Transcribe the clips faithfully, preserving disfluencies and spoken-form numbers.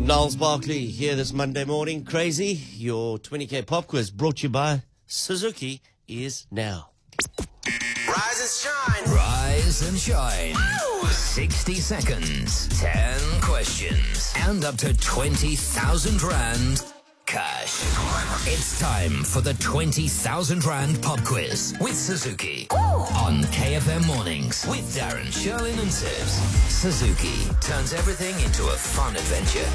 Niles Barkley here this Monday morning. Crazy. Your twenty K pop quiz brought to you by Suzuki is now. Rise and shine. Rise and shine. Woo! sixty seconds, ten questions, and up to twenty thousand rand cash. It's time for the twenty thousand rand pop quiz with Suzuki. Woo! On K F M Mornings with Darren, Sherlyn and Sibs. Suzuki turns everything into a fun adventure.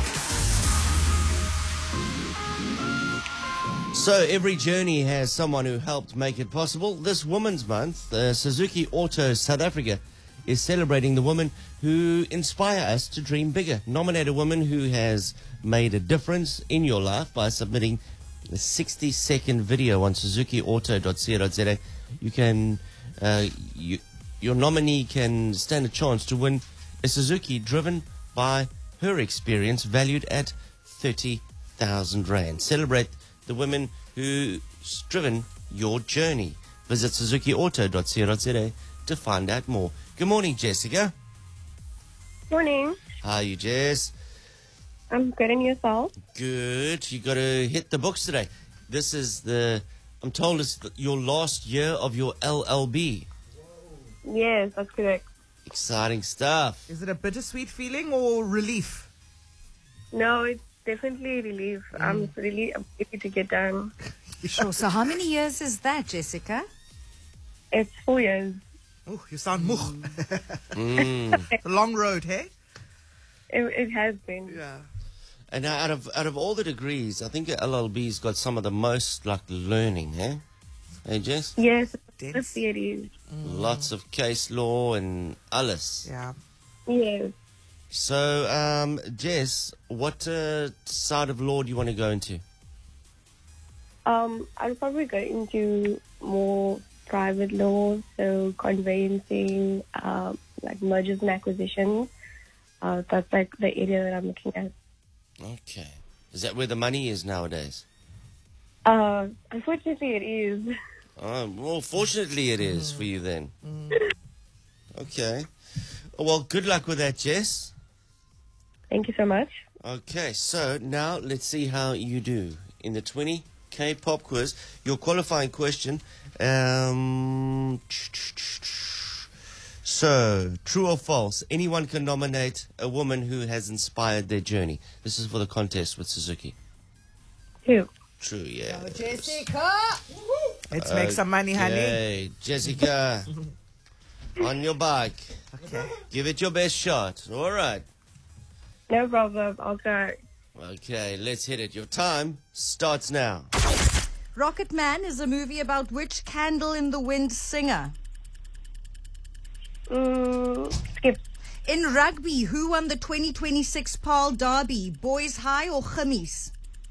So every journey has someone who helped make it possible. This Women's Month, uh, Suzuki Auto South Africa is celebrating the women who inspire us to dream bigger. Nominate a woman who has made a difference in your life by submitting a sixty second video on suzuki auto dot co dot za. You can, uh, you, your nominee can stand a chance to win a Suzuki driven by her experience, valued at thirty thousand rand. Celebrate the women who's driven your journey. Visit suzuki auto dot co dot za to find out more. Good morning, Jessica. Morning. How are you, Jess? I'm good, and yourself? Good. You got to hit the books today. This is the, I'm told it's the, your last year of your L L B. Yes, that's correct. Exciting stuff. Is it a bittersweet feeling or relief? No, it's definitely relief. Mm. I'm really happy to get done. Sure. So how many years is that, Jessica? It's four years. Oh, you sound moch. Mm. A long road, hey? It, it has been. Yeah. And now out of out of all the degrees, I think L L B's got some of the most like learning, eh? Hey, Jess? Yes, Dense. that's it is. Lots of case law and alles. Yeah. Yes. So, um, Jess, what uh, side of law do you want to go into? Um, I'll probably go into more private law, so conveyancing, um, like mergers and acquisitions. Uh, that's like the area that I'm looking at. Okay. Is that where the money is nowadays? Uh, unfortunately, it is. Oh, well, fortunately it is for you then. Okay. Well, good luck with that, Jess. Thank you so much. Okay, so now let's see how you do in the twenty K pop quiz. Your qualifying question. Um, so, true or false? Anyone can nominate a woman who has inspired their journey. This is for the contest with Suzuki. Who? True, yeah. Oh, Jessica! Let's make some money, honey. Hey, Jessica, on your bike. Okay. Give it your best shot. All right. No problem. I'll go. Okay, let's hit it. Your time starts now. Rocket Man is a movie about which Candle in the Wind singer? Mm, skip. In rugby, who won the twenty twenty-six Paarl Derby? Boys High or Gimmies?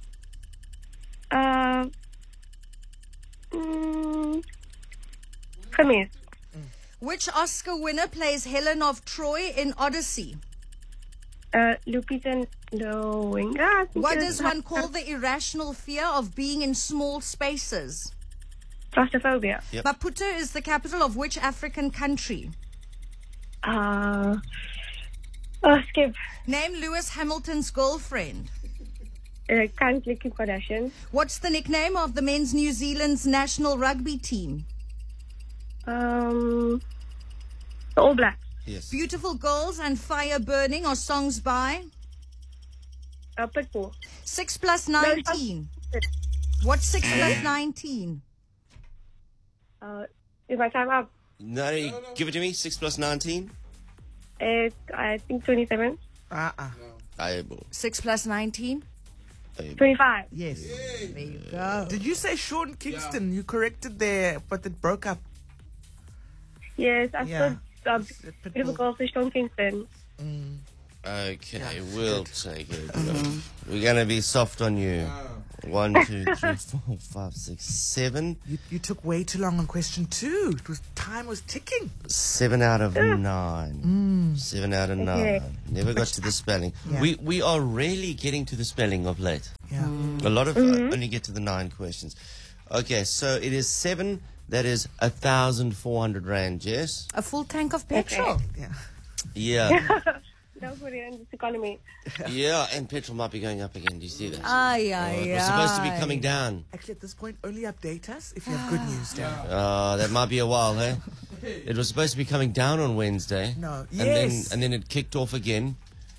Uh, mm, come here. Which Oscar winner plays Helen of Troy in Odyssey? Uh, Lupita Nyong'o. I think What it does is. one call the irrational fear of being in small spaces? Claustrophobia. Yep. Maputo is the capital of which African country? Uh, oh, skip. Name Lewis Hamilton's girlfriend. Uh, can't click Kim Kardashian. What's the nickname of the men's New Zealand's national rugby team? Um, the All Blacks. Yes. Beautiful Girls and Fire Burning are songs by Uh, Pitbull. six plus nineteen. What's six plus nineteen? Uh, is my time up? No, no, you give it to me. Six plus nineteen. It's, I think, twenty-seven. Uh-uh. Able. six plus nineteen? Able. twenty-five. Yes. There you go. Did you say Sean Kingston? You corrected there, but it broke up. Yes, I Yeah. thought um, Pitbull. Beautiful Girl for Sean Kingston. Okay, we'll take it. We're going to be soft on you. One, two, three, four, five, six, seven. You, you took way too long on question two. It was time was ticking. Seven out of nine. Seven out of Okay. nine. Never got to the spelling. Yeah. We we are rarely getting to the spelling of late. Yeah. A lot of uh, only get to the nine questions. Okay, so it is seven. That is a thousand four hundred rand. Jess. A full tank of petrol. Yeah. Yeah. No good in this economy. Yeah, and petrol might be going up again. Do you see that? Ay, Oh, ay, it was supposed to be ay. coming down. Actually, at this point, only update us if you have good news, Darren. Oh, that might be a while, hey? It was supposed to be coming down on Wednesday. No, And yes. then, and then it kicked off again.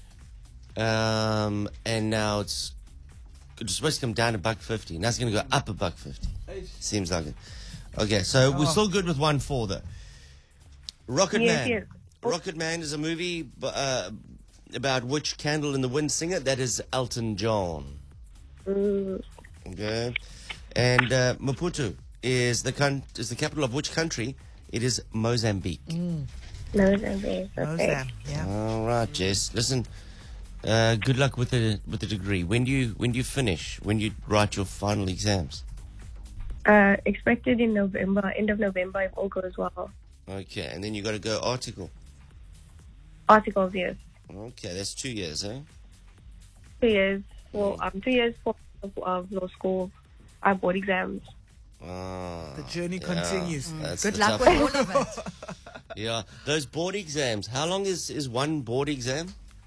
Um, and now it's, it was supposed to come down a buck fifty. Now it's going to go up a buck fifty. Seems like it. Okay, so we're still good with one four though. Rocket Yes, Man. yes. Rocket Man is a movie b- uh, about which Candle in the Wind singer? That is Elton John. Mm, Okay, and uh, Maputo is the con- is the capital of which country? It is Mozambique. no, okay. okay. Mozam, yeah. All right, Jess. Listen, uh, good luck with the with the degree. When do you when do you finish? When do you write your final exams? Uh, expected in November, end of November, if all goes well. Okay, and then you got to go article. Articles, yes. Okay, that's two years, eh? Two years. Well, um, two years for of law school. I have board exams. Ah, The journey yeah, continues. that's Good the luck tough with all part. of it. Yeah, those board exams. How long is is one board exam?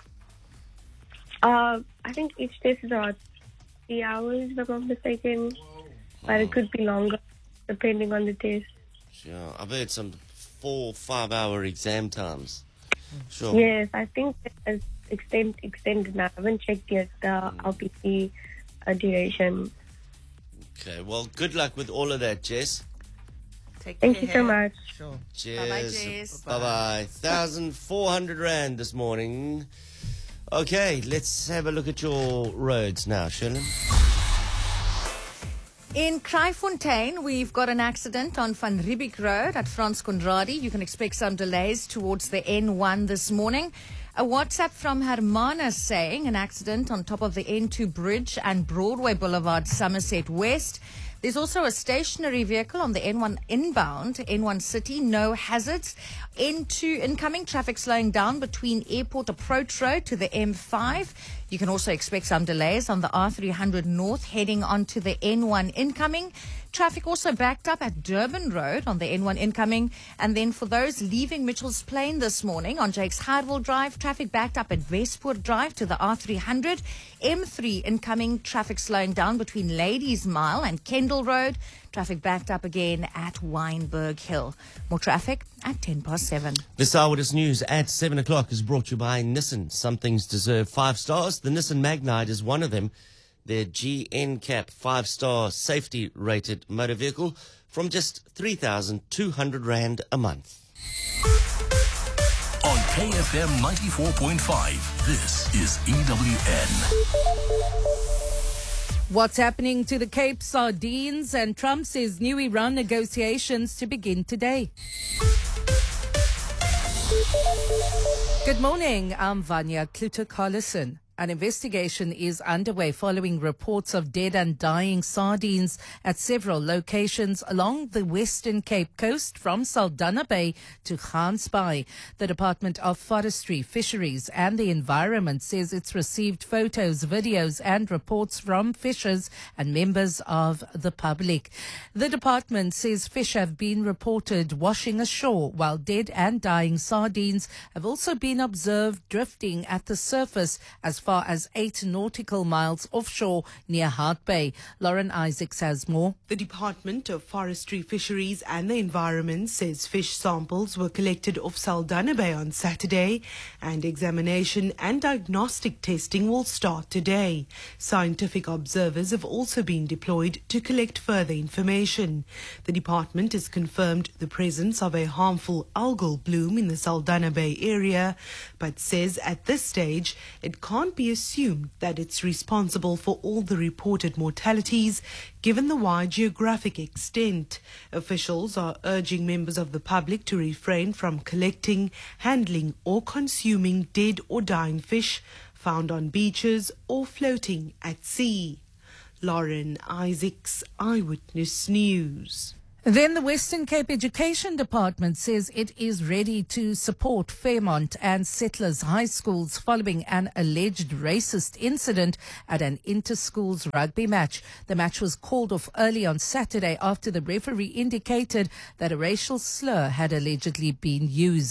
Uh, I think each test is about three hours, if I'm not mistaken. But it could be longer, depending on the test. Sure, I've heard some four five hour exam times. Sure. Yes, I think it's extend, extended now. I haven't checked yet the R P C uh, duration. Okay, well, good luck with all of that, Jess. Take Thank care. you so much. Sure. Bye-bye, Cheers. Jess. Bye bye. one thousand four hundred Rand this morning. Okay, let's have a look at your roads now, Shirley. In Kraaifontein, we've got an accident on Van Riebeek Road at Frans Conradi. You can expect some delays towards the N one this morning. A WhatsApp from Hermana saying an accident on top of the N two bridge and Broadway Boulevard, Somerset West. There's also a stationary vehicle on the N one inbound, N one City, no hazards. N two incoming traffic slowing down between Airport Approach Road to the M five. You can also expect some delays on the R three hundred North heading onto the N one incoming. Traffic also backed up at Durban Road on the N one incoming. And then for those leaving Mitchell's Plain this morning on Jakes Hardwell Drive, traffic backed up at Westpoort Drive to the R three hundred. M three incoming, traffic slowing down between Ladies Mile and Kendall Road. Traffic backed up again at Weinberg Hill. More traffic at ten past seven. This Eyewitness News at seven o'clock is brought to you by Nissan. Some things deserve five stars. The Nissan Magnite is one of them. Their G N C A P five-star safety-rated motor vehicle from just three thousand two hundred Rand a month. On K F M ninety-four point five, this is E W N. What's happening to the Cape Sardines? And Trump says new Iran negotiations to begin today. Good morning. I'm Vanya Kluter-Carlson. An investigation is underway following reports of dead and dying sardines at several locations along the Western Cape coast from Saldanha Bay to Gansbaai. The Department of Forestry, Fisheries and the Environment says it's received photos, videos and reports from fishers and members of the public. The department says fish have been reported washing ashore, while dead and dying sardines have also been observed drifting at the surface as far as eight nautical miles offshore near Hart Bay. Lauren Isaacs has more. The Department of Forestry, Fisheries and the Environment says fish samples were collected off Saldanha Bay on Saturday and examination and diagnostic testing will start today. Scientific observers have also been deployed to collect further information. The department has confirmed the presence of a harmful algal bloom in the Saldanha Bay area, but says at this stage it can't be assumed that it's responsible for all the reported mortalities given the wide geographic extent. Officials are urging members of the public to refrain from collecting, handling or consuming dead or dying fish found on beaches or floating at sea. Lauren Isaacs, Eyewitness News. Then the Western Cape Education Department says it is ready to support Fairmont and Settlers High Schools following an alleged racist incident at an inter-schools rugby match. The match was called off early on Saturday after the referee indicated that a racial slur had allegedly been used.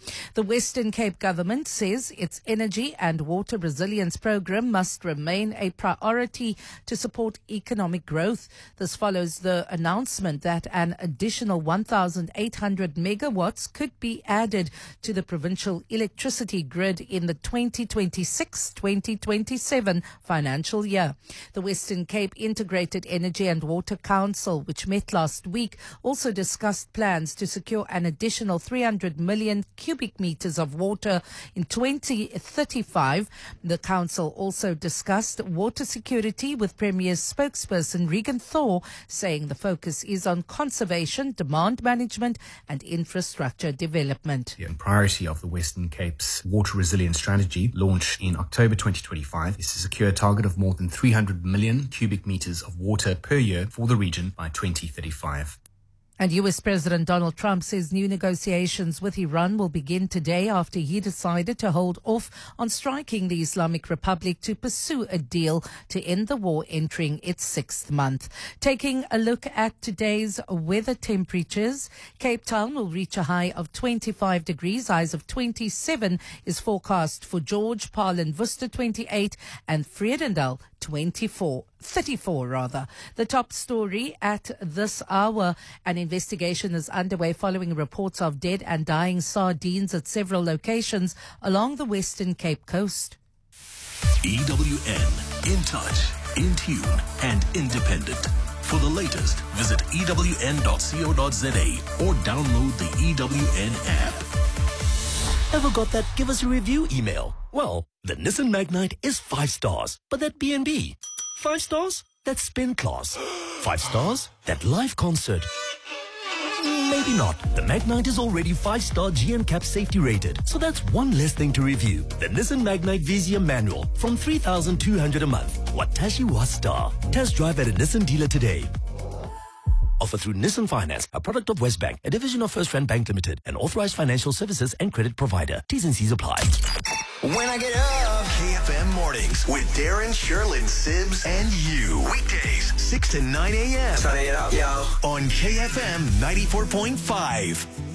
The Western Cape government says its energy and water resilience program must remain a priority to support economic growth. This follows the announcement that an additional one thousand eight hundred megawatts could be added to the provincial electricity grid in the twenty twenty-six twenty twenty-seven financial year. The Western Cape Integrated Energy and Water Council, which met last week, also discussed plans to secure an additional three hundred million cubic meters of water in twenty thirty-five. The council also discussed water security with Premier's spokesperson Regan Thor, saying the focus is on conservation, demand management and infrastructure development. The priority of the Western Cape's water resilience strategy, launched in October twenty twenty-five, is to secure a target of more than three hundred million cubic meters of water per year for the region by twenty thirty-five. And U S President Donald Trump says new negotiations with Iran will begin today after he decided to hold off on striking the Islamic Republic to pursue a deal to end the war entering its sixth month. Taking a look at today's weather temperatures, Cape Town will reach a high of twenty-five degrees, highs of twenty-seven is forecast for George, Paarl and Worcester twenty-eight and Vredendal twenty-four. thirty-four rather. The top story at this hour: an investigation is underway following reports of dead and dying sardines at several locations along the Western Cape coast. E W N, in touch, in tune and independent. For the latest, visit E W N dot co dot za or download the E W N app. Ever got that give us a review email? Well, the Nissan Magnite is five stars, but that B and B. Five stars? That spin class. Five stars? That live concert. Maybe not. The Magnite is already five-star G M CAP safety rated, so that's one less thing to review. The Nissan Magnite Vizia manual from three thousand two hundred a month. Watashi wa star. Test drive at a Nissan dealer today. Offer through Nissan Finance, a product of Westbank, a division of First Rand Bank Limited, an authorized financial services and credit provider. T's and C's apply. When I get up, K F M Mornings with Darren, Sherlyn, Sibs, and you. Weekdays, six to nine a.m. Turn it up, yo. On K F M ninety-four point five.